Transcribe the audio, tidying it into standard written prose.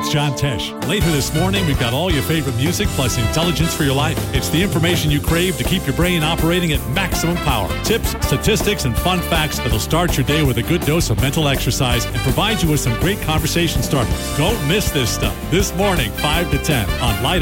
it's John Tesh. Later this morning, we've got all your favorite music plus intelligence for your life. It's the information you crave to keep your brain operating at maximum power. Tips, statistics, and fun facts that'll start your day with a good dose of mental exercise and provide you with some great conversation starters. Don't miss this stuff. This morning, 5 to 10 on Light